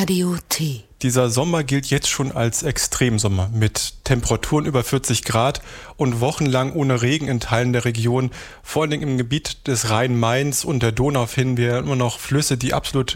Radio T. Dieser Sommer gilt jetzt schon als Extremsommer mit Temperaturen über 40 Grad und wochenlang ohne Regen in Teilen der Region. Vor allen Dingen im Gebiet des Rhein-Mains und der Donau finden wir immer noch Flüsse, die absolut